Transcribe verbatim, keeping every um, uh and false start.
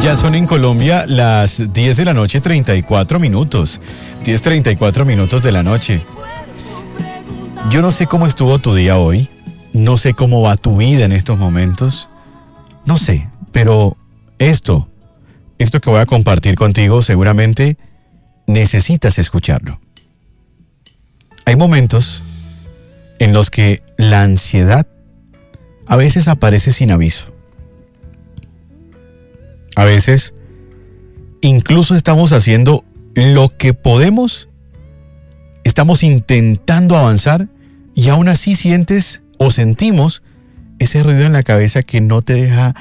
Ya son en Colombia las diez de la noche, treinta y cuatro minutos. diez treinta y cuatro minutos de la noche. Yo no sé cómo estuvo tu día hoy. No sé cómo va tu vida en estos momentos. No sé, pero esto, esto que voy a compartir contigo, seguramente necesitas escucharlo. Hay momentos en los que la ansiedad a veces aparece sin aviso. A veces, incluso estamos haciendo lo que podemos, estamos intentando avanzar y aún así sientes o sentimos ese ruido en la cabeza que no te deja